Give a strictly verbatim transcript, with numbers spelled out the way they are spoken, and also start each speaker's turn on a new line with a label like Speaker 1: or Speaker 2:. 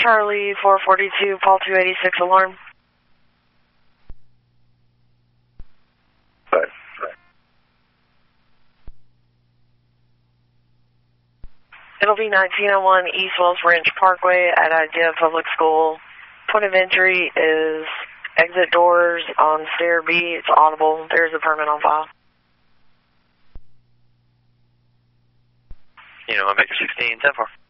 Speaker 1: Charlie four forty-two, Paul two eighty-six, alarm.
Speaker 2: Right.
Speaker 1: It'll be nineteen oh one East Wells Ranch Parkway at Idea Public School. Point of entry is exit doors on stair B. It's audible. There's a permit on file.
Speaker 2: You know, Baker sixteen, ten four.